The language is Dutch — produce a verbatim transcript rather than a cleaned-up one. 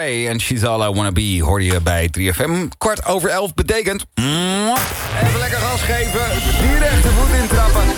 Ray en She's All I Wanna Be hoorde je bij drie F M. Kwart over elf betekent... Even lekker gas geven, die rechtervoet intrappen.